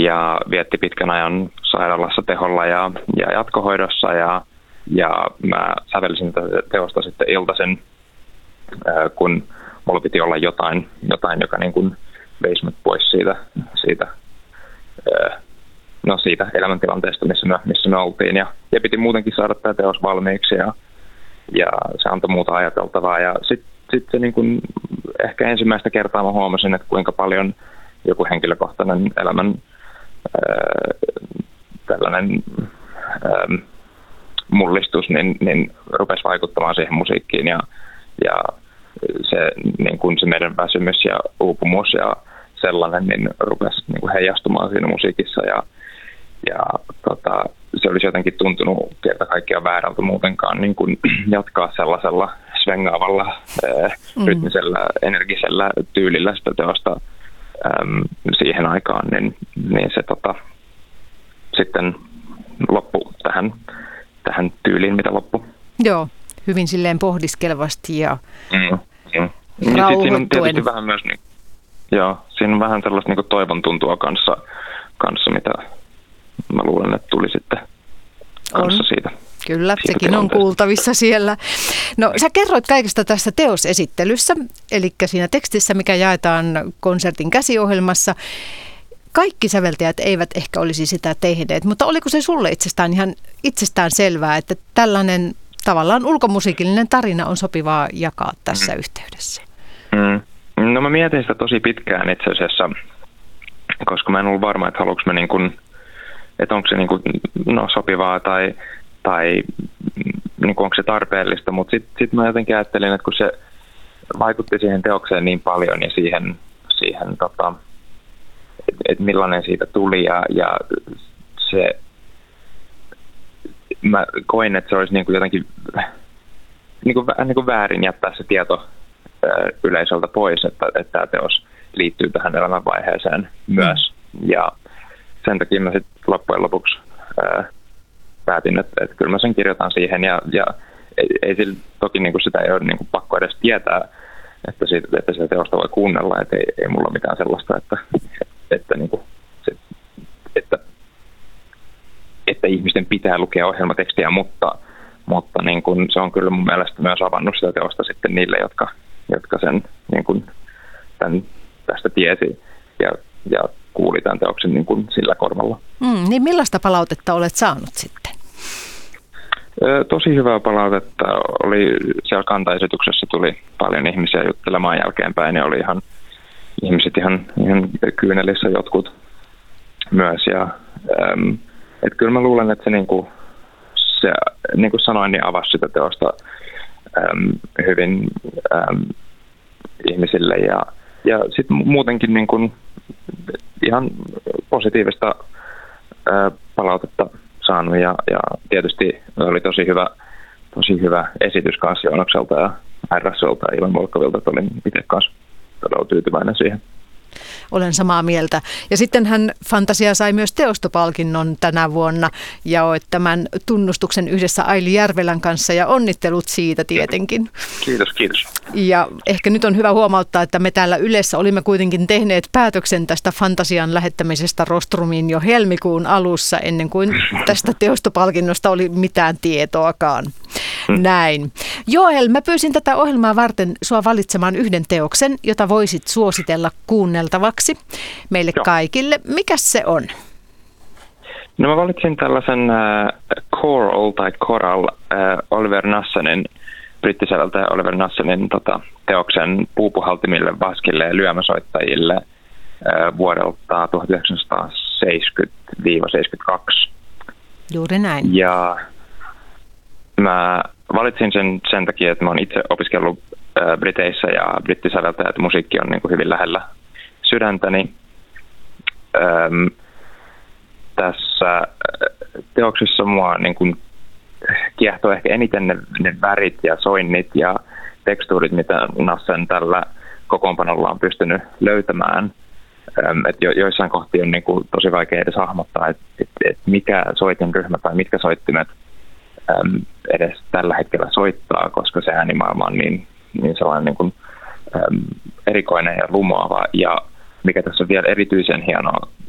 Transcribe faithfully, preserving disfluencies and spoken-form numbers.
ja vietti pitkän ajan sairaalassa teholla ja, ja jatkohoidossa ja, ja mä sävelsin tätä teosta sitten iltaisin, kun mulla piti olla jotain, jotain joka niin kuin veisi mut pois siitä, siitä, no siitä elämäntilanteesta, missä me, missä me oltiin. Ja, ja piti muutenkin saada tämä teos valmiiksi ja, ja se antoi muuta ajateltavaa. Ja sitten sit se niin kuin, ehkä ensimmäistä kertaa mä huomasin, että kuinka paljon joku henkilökohtainen elämän ää, tällainen ää, mullistus niin, niin rupesi vaikuttamaan siihen musiikkiin ja, ja se, niin kuin se meidän väsymys ja uupumus ja sellainen niin rupesi niin kuin heijastumaan siinä musiikissa ja, ja tota, se olisi jotenkin tuntunut kerta kaikkiaan väärältä muutenkaan niin kuin jatkaa sellaisella svengaavalla, ää, mm. rytmisellä, energisellä tyylillä sitä teosta äm, siihen aikaan, niin, niin se tota, sitten loppui tähän, tähän tyyliin, mitä loppui. Joo, hyvin silleen pohdiskelevasti ja mm. mm. Ja siinä on tietysti vähän myös, niin, joo, siinä on vähän sellaista niin toivon tuntua kanssa, kanssa, mitä mä luulen, että tuli sitten kanssa on. siitä. Kyllä, siitä sekin on kuultavissa siellä. No sä kerroit kaikesta tässä teosesittelyssä, eli siinä tekstissä, mikä jaetaan konsertin käsiohjelmassa. Kaikki säveltäjät eivät ehkä olisi sitä tehneet, mutta oliko se sulle itsestään ihan itsestään selvää, että tällainen tavallaan ulkomusiikillinen tarina on sopivaa jakaa tässä mm. yhteydessä? Mm. No mä mietin sitä tosi pitkään itse asiassa, koska mä en ollut varma, että haluanko mä niin kuin, että onko se niin kuin, no, sopivaa tai, tai niin kuin onko se tarpeellista, mutta sitten sit mä jotenkin ajattelin, että kun se vaikutti siihen teokseen niin paljon ja siihen, siihen tota, että millainen siitä tuli ja, ja se, mä koin, että se olisi niin kuin jotenkin niin kuin, niin kuin väärin jättää se tieto yleisöltä pois, että, että tämä teos liittyy tähän elämänvaiheeseen myös. Mm. Ja sen takia mä sitten loppujen lopuksi ää, päätin, että, että kyllä mä sen kirjoitan siihen. Ja, ja ei, ei sillä, toki niin kuin sitä ei ole niin kuin pakko edes tietää, että, siitä, että sitä teosta voi kuunnella. Että ei, ei mulla ole mitään sellaista, että, että, niin kuin, se, että, että ihmisten pitää lukea ohjelmatekstiä, mutta, mutta niin kuin, se on kyllä mun mielestä myös avannut sitä teosta sitten niille, jotka jotka sen niin kuin, tämän, tästä tiesi ja, ja kuuli tämän teoksen niin kuin sillä korvalla. Mm, niin millaista palautetta olet saanut sitten? Ö, tosi hyvää palautetta. Oli, siellä kantaesityksessä tuli paljon ihmisiä juttelemaan jälkeenpäin ja oli ihan ihmiset ihan, ihan kyynelissä jotkut myös. Ja, äm, et kyllä mä luulen, että se, niin kuin, se niin kuin sanoin, niin avasi sitä teosta äm, hyvin äm, ihmisille ja, ja sitten muutenkin niin kuin ihan positiivista ää, palautetta saanut ja, ja tietysti oli tosi hyvä, tosi hyvä esitys kanssa Joonakselta ja R S:ltä ja Ivan Volkovilta, että olin itse kanssa todella tyytyväinen siihen. Olen samaa mieltä. Ja sitten hän Fantasia sai myös teostopalkinnon tänä vuonna ja olet tämän tunnustuksen yhdessä Aili Järvelän kanssa ja onnittelut siitä tietenkin. Kiitos, kiitos. Ja ehkä nyt on hyvä huomauttaa, että me täällä Ylessä olimme kuitenkin tehneet päätöksen tästä Fantasian lähettämisestä Rostrumiin jo helmikuun alussa ennen kuin tästä teostopalkinnosta oli mitään tietoakaan. Näin. Joel, mä pyysin tätä ohjelmaa varten sua valitsemaan yhden teoksen, jota voisit suositella kuunneltavaksi meille Joo. kaikille. Mikäs se on? No mä valitsin tällaisen äh, choral tai choral äh, Oliver Nassonin, brittisäveltäjä Oliver Nassonin tota, teoksen puupuhaltimille, vaskille ja lyömäsoittajille äh, vuodelta tuhatyhdeksänsataaseitsemänkymmentä seitsemänkymmentäkaksi. Juuri näin. Ja mä valitsin sen sen takia, että mä oon itse opiskellut äh, Briteissä ja brittisäveltäjät musiikki on niin kuin hyvin lähellä sydäntäni. Ähm, tässä teoksessa mua niin kuin kiehtoo ehkä eniten ne, ne värit ja soinnit ja tekstuurit, mitä Nassen tällä kokoonpanolla on pystynyt löytämään. Ähm, et jo, joissain kohti on niin kuin tosi vaikea edes hahmottaa, että et, et mikä soitinryhmä tai mitkä soittimet äm, edes tällä hetkellä soittaa, koska se äänimaailma on niin, niin sellainen niin kuin, äm, erikoinen ja lumoava. Ja mikä tässä on vielä erityisen hienoa